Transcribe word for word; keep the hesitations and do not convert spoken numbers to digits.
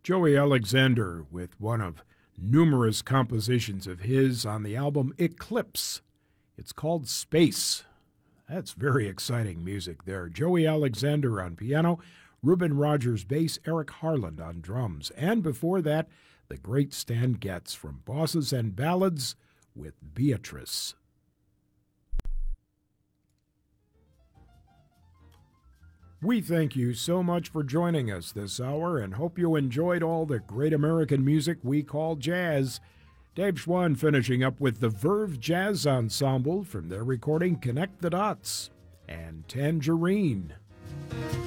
Joey Alexander with one of numerous compositions of his on the album Eclipse. It's called Space. That's very exciting music there. Joey Alexander on piano, Reuben Rogers bass, Eric Harland on drums. And before that, the great Stan Getz from Bosses and Ballads with Beatrice. We thank you so much for joining us this hour and hope you enjoyed all the great American music we call jazz. Dave Schwann finishing up with the Verve Jazz Ensemble from their recording Connect the Dots and Tangerine.